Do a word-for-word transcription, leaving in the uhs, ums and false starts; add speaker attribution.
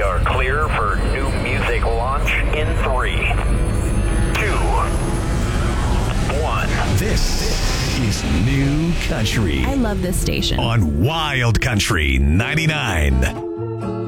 Speaker 1: are clear for new music launch in three, two, one.
Speaker 2: This is New Country
Speaker 3: I love this station.
Speaker 2: on Wild Country ninety-nine.